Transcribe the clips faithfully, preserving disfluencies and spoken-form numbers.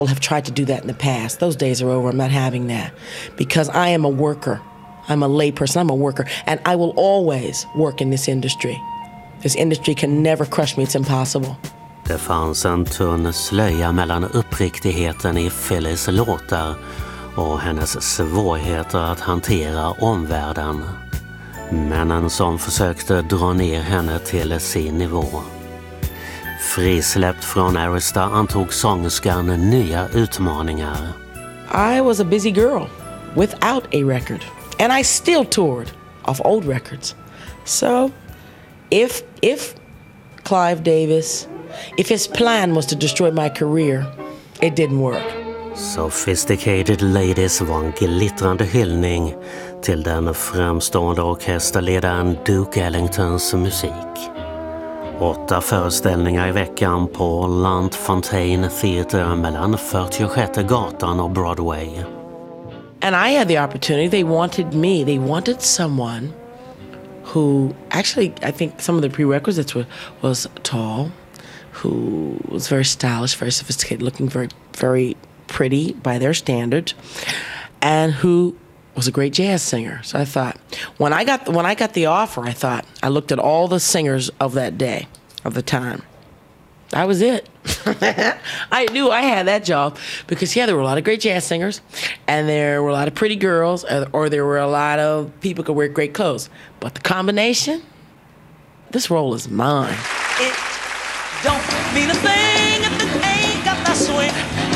have tried to do that in the past. Those days are over. I'm not having that because I am a worker. I'm a layperson. I'm a worker. And I will always work in this industry. This industry can never crush me. It's impossible. Det fanns en tunn slöja mellan uppriktigheten i Phyllis låtar och hennes svårigheter att hantera omvärlden. Männen som försökte dra ner henne till sin nivå. Frisläppt från Arista antog sångerskan nya utmaningar. I was a busy girl without a record. And I still toured off old records. So if, if Clive Davis, if his plan was to destroy my career, it didn't work. Sophisticated Ladies var en glittrande hyllning till den framstående orkesterledaren Duke Ellingtons musik. Åtta föreställningar i veckan på Lunt-Fontanne Theatre mellan fyrtiosjätte gatan och Broadway. And I had the opportunity. They wanted me. They wanted someone who actually, I think some of the prerequisites were, was tall, who was very stylish, very sophisticated, looking very, very pretty by their standards, and who was a great jazz singer. So I thought, when I got when I got the offer, I thought, I looked at all the singers of that day, of the time. That was it. I knew I had that job because, yeah, there were a lot of great jazz singers and there were a lot of pretty girls, or there were a lot of people who could wear great clothes. But the combination, this role is mine. It don't mean a thing if it ain't got that swing.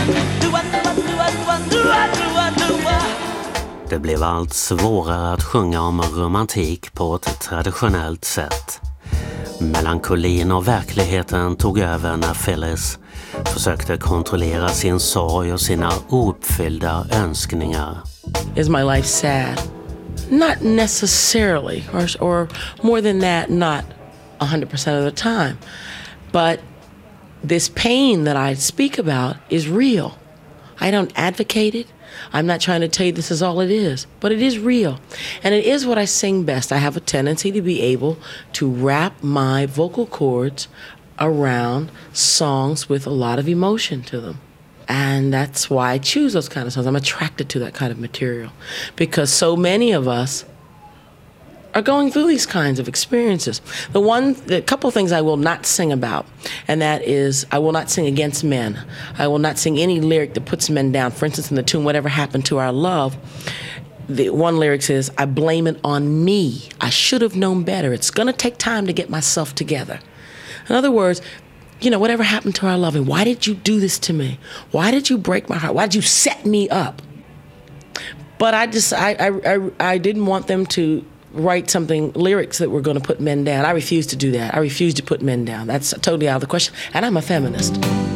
Det blev allt svårare att sjunga om romantik på ett traditionellt sätt. Melankolin och verkligheten tog över när Phyllis försökte kontrollera sin sorg och sina ouppfyllda önskningar. Is my life sad? Not necessarily, or, or more than that, not one hundred percent of the time. But this pain that I speak about is real. I don't advocate it. I'm not trying to tell you this is all it is, but it is real. And it is what I sing best. I have a tendency to be able to wrap my vocal cords around songs with a lot of emotion to them. And that's why I choose those kind of songs. I'm attracted to that kind of material because so many of us are going through these kinds of experiences. The one, the couple of things I will not sing about, and that is I will not sing against men. I will not sing any lyric that puts men down. For instance, in the tune Whatever Happened to Our Love, the one lyric says, I blame it on me. I should have known better. It's going to take time to get myself together. In other words, you know, whatever happened to our love, and why did you do this to me? Why did you break my heart? Why did you set me up? But I just, I, I, I, I didn't want them to write something, lyrics that were going to put men down. I refused to do that. I refused to put men down. That's totally out of the question. And I'm a feminist.